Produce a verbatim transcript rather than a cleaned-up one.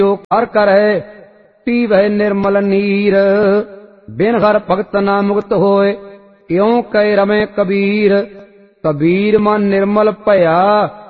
जो कर करे पीवै निर्मल नीर, बिन हर भगत ना मुक्त होए, क्यों कह रमे कबीर। कबीर मन निर्मल भया